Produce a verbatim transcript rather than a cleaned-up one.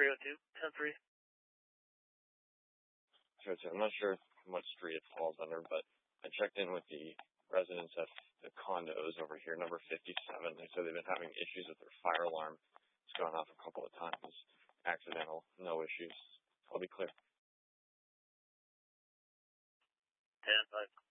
three oh two, ten three. Sure, I'm not sure what street it falls under, but I checked in with the residents at the condos over here, number fifty-seven. They said they've been having issues with their fire alarm. It's gone off a couple of times. Accidental, no issues. I'll be clear. ten five.